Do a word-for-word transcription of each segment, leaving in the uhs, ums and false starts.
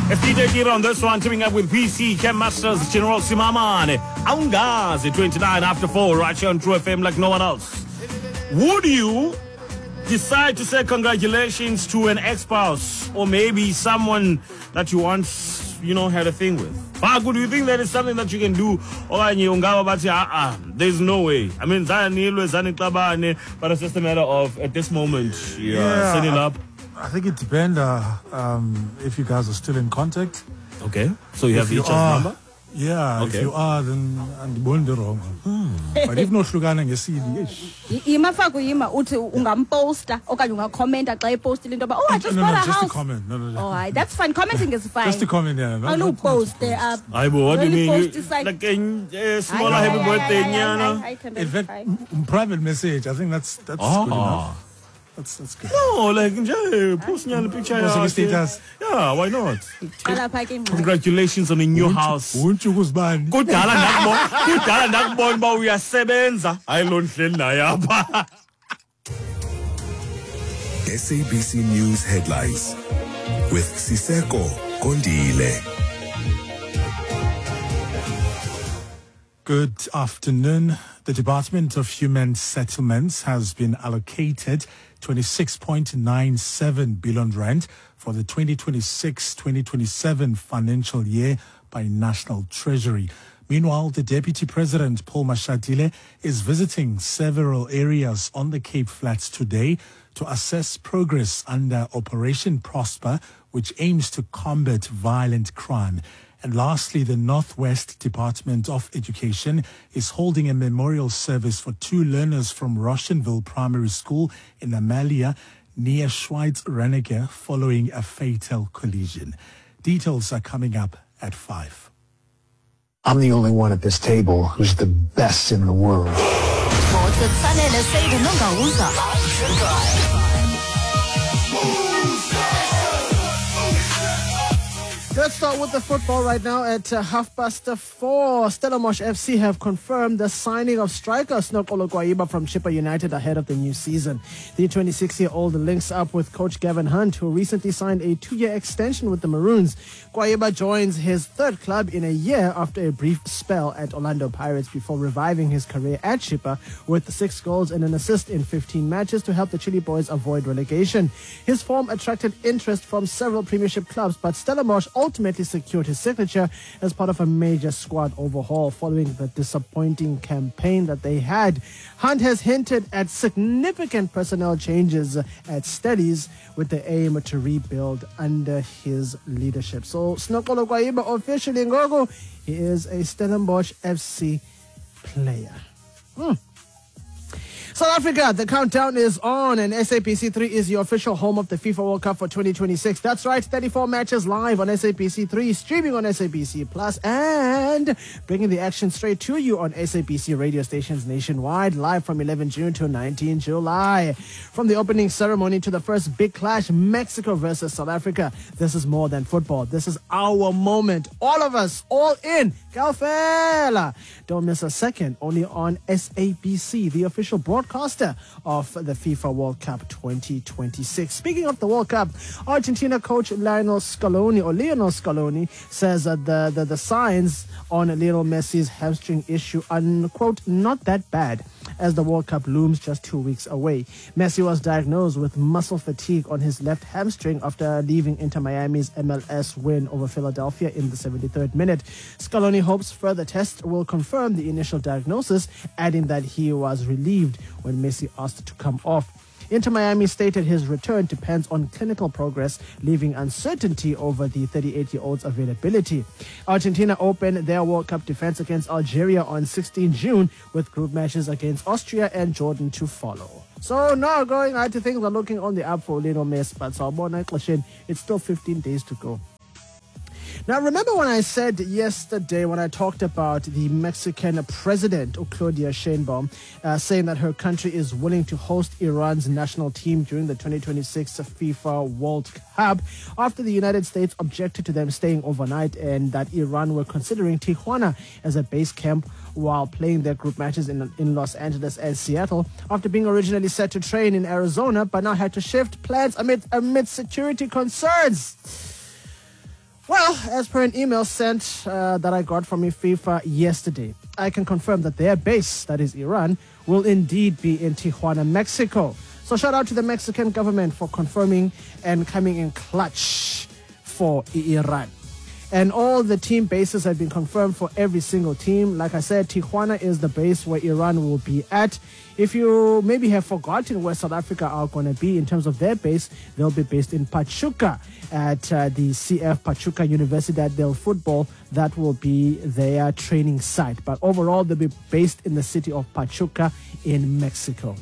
It's D J Kira on this one, teaming up with P C, Chem Masters, General Simamane, Aungazi, twenty-nine after four, right here on True F M like no one else. Would you decide to say congratulations to an ex-spouse or maybe someone that you once, you know, had a thing with? Bagu, do you think that is something that you can do? Or there's no way. I mean, but it's just a matter of, at this moment, yeah, yeah setting up. I think it depends uh, um, if you guys are still in contact. Okay. So you if have each other's number? Yeah. Okay. If you are, then and won't wrong. Hmm. But if no hlukana nge-C D, yima faku yima uthi ungamposta okanye ungakhomenta xa epostile into ba oh I just no, bought no, a just house. a comment. No, no, no. All right, that's fine. Commenting is fine. Just a comment, yeah. No, no post there. Uh, Aibo, what do you mean? Like, like a uh, smaller happy birthday, Nyana. In fact, private message. I think that's that's oh. good enough. That's that's good. No, like yeah, post me on the picture. Yeah, yeah, why not? Congratulations on a new house. Kudala nakubona, kudala nakubona ba uyasebenza. Ayilonhle naye apha. S A B C News headlines with Siseko Kondile. Good afternoon. The Department of Human Settlements has been allocated twenty-six point nine seven billion rand for the twenty twenty-six twenty twenty-seven financial year by National Treasury. Meanwhile, the Deputy President, Paul Mashatile, is visiting several areas on the Cape Flats today to assess progress under Operation Prosper, which aims to combat violent crime. And lastly, the Northwest Department of Education is holding a memorial service for two learners from Roshenville Primary School in Amalia near Schweiz-Reneke following a fatal collision. Details are coming up at five. I'm the only one at this table who's the best in the world. Let's start with the football right now at uh, half past four. Stellenbosch F C have confirmed the signing of striker Snokolo Gwaiba from Chippa United ahead of the new season. The twenty-six-year-old links up with coach Gavin Hunt, who recently signed a two-year extension with the Maroons. Gwaiba joins his third club in a year after a brief spell at Orlando Pirates before reviving his career at Chippa with six goals and an assist in fifteen matches to help the Chili Boys avoid relegation. His form attracted interest from several Premiership clubs, but Stellenbosch ultimately secured his signature as part of a major squad overhaul following the disappointing campaign that they had. Hunt has hinted at significant personnel changes at Steadies with the aim to rebuild under his leadership. So Snokolo Gwaiba officially in Gogo, he is a Stellenbosch F C player. Hmm. South Africa, the countdown is on, and S A B C three is your official home of the FIFA World Cup for twenty twenty-six. That's right, thirty-four matches live on S A B C three, streaming on S A B C Plus, and bringing the action straight to you on S A B C radio stations nationwide, live from eleventh June to nineteenth July. From the opening ceremony to the first big clash, Mexico versus South Africa, this is more than football. This is our moment. All of us, all in. Galfela. Don't miss a second, only on S A B C, the official broadcaster of the FIFA World Cup twenty twenty-six. Speaking of the World Cup, Argentina coach Lionel Scaloni, or Lionel Scaloni, says that the, the, the signs on Lionel Messi's hamstring issue are, quote, not that bad as the World Cup looms just two weeks away. Messi was diagnosed with muscle fatigue on his left hamstring after leaving Inter Miami's M L S win over Philadelphia in the seventy-third minute. Scaloni hopes further tests will confirm the initial diagnosis, adding that he was relieved when Messi asked to come off. Inter Miami stated his return depends on clinical progress, leaving uncertainty over the thirty-eight-year-old's availability. Argentina opened their World Cup defense against Algeria on sixteenth June, with group matches against Austria and Jordan to follow. So now going out, things are looking on the up for Lionel Messi, but it's still fifteen days to go. Now, remember when I said yesterday, when I talked about the Mexican president, Claudia Sheinbaum, uh, saying that her country is willing to host Iran's national team during the twenty twenty-six FIFA World Cup after the United States objected to them staying overnight, and that Iran were considering Tijuana as a base camp while playing their group matches in, in Los Angeles and Seattle, after being originally set to train in Arizona, but now had to shift plans amid, amid security concerns. Well, Well, as per an email sent uh, that I got from FIFA yesterday, I can confirm that their base, that is Iran, will indeed be in Tijuana, Mexico. So shout out to the Mexican government for confirming and coming in clutch for Iran. And all the team bases have been confirmed for every single team. Like I said, Tijuana is the base where Iran will be at. If you maybe have forgotten where South Africa are going to be in terms of their base, they'll be based in Pachuca at uh, the C F Pachuca Universidad del Fútbol. That will be their training site. But overall, they'll be based in the city of Pachuca in Mexico.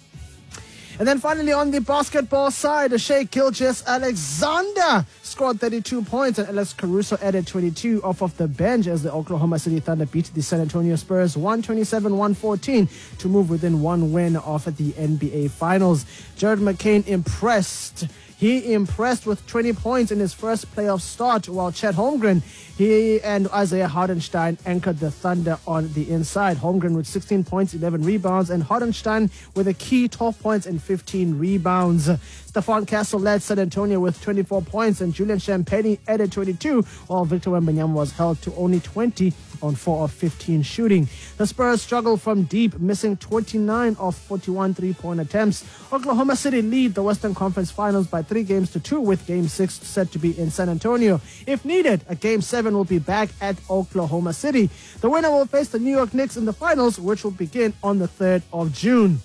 And then finally on the basketball side, Shai Gilgeous-Alexander scored thirty-two points and Alex Caruso added twenty-two off of the bench as the Oklahoma City Thunder beat the San Antonio Spurs one twenty-seven one fourteen to move within one win of the N B A Finals. Jared McCain impressed. He impressed with twenty points in his first playoff start, while Chet Holmgren, he and Isaiah Hardenstein anchored the Thunder on the inside. Holmgren with sixteen points, eleven rebounds, and Hardenstein with a key twelve points and fifteen rebounds. Stephon Castle led San Antonio with twenty-four points, and Julian Champagnie added twenty-two, while Victor Wembanyama was held to only twenty on four of fifteen shooting. The Spurs struggled from deep, missing twenty-nine of forty-one three-point attempts. Oklahoma City lead the Western Conference Finals by three games to two, with Game six set to be in San Antonio. If needed, a Game seven will be back at Oklahoma City. The winner will face the New York Knicks in the finals, which will begin on the third of June.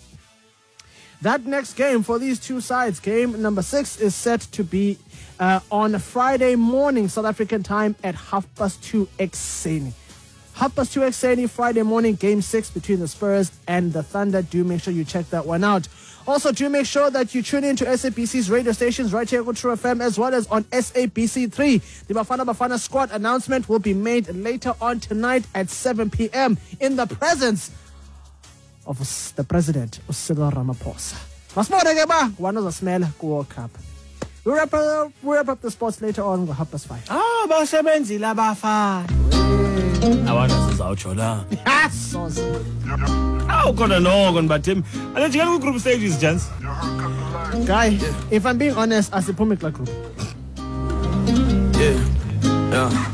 That next game for these two sides, game number six, is set to be uh, on Friday morning, South African time at half past two ekuseni. Half past two ekuseni, Friday morning, game six between the Spurs and the Thunder. Do make sure you check that one out. Also, do make sure that you tune in to S A B C's radio stations right here on True F M, as well as on S A B C three. The Bafana Bafana squad announcement will be made later on tonight at seven p.m. in the presence of the President, Cyril Ramaphosa. Masibone ke ba, kubani ozasimela ku-World Cup. We'll wrap, up, we'll wrap up the sports later on with half past five. Ah, basebenzile abafana. Abantu sizawutsho la. Awu khona noko nibathembi. Alethi ke ku group stages Jans. Guy, if I'm being honest, asiphumi kula group. Yeah. Yeah.